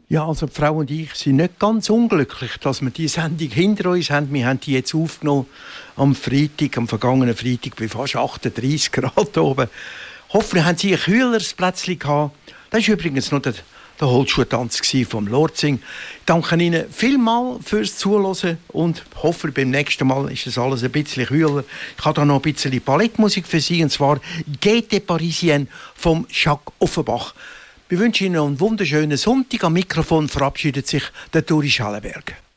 Ja, also die Frau und ich sind nicht ganz unglücklich, dass wir die Sendung hinter uns haben. Wir haben die jetzt aufgenommen am vergangenen Freitag, bei fast 38 Grad oben. Hoffentlich haben Sie ein kühleres Plätzchen gehabt. Das war übrigens noch der Holzschuhtanz vom Lorzing. Ich danke Ihnen vielmals fürs Zuhören und hoffe, beim nächsten Mal ist es alles ein bisschen kühler. Ich habe da noch ein bisschen Ballettmusik für Sie, und zwar «Gaieté Parisienne» von Jacques Offenbach. Wir wünschen Ihnen einen wunderschönen Sonntag. Am Mikrofon verabschiedet sich der Turi Schallenberg.